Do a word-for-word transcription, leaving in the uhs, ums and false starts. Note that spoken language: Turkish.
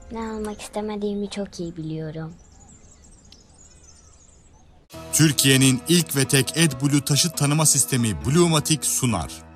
Ne almak istemediğimi çok iyi biliyorum. Türkiye'nin ilk ve tek AdBlue taşıt tanıma sistemi Bluematic sunar.